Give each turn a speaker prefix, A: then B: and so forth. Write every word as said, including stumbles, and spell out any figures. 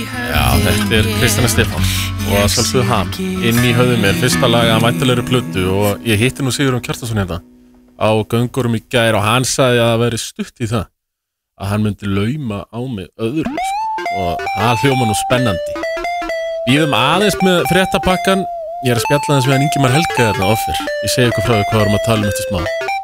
A: Já, þetta er Kristjana Stefáns og að sjálfsögðu Ham inn í höfðu mér, fyrsta lag að væntanlegri plötu og ég hitti nú Sigurjón Kjartansson hérna á göngurum í gær og hann sagði að það væri stutt í það að hann myndi lauma á mig öðru sko. Og það hljóma nú spennandi. Bíðum aðeins með fréttapakkan. Ég er að spjalla þess við hann Ingimar Helga þarna offer. Ég segi ykkur frá því hvað varum að tala um eftir smá.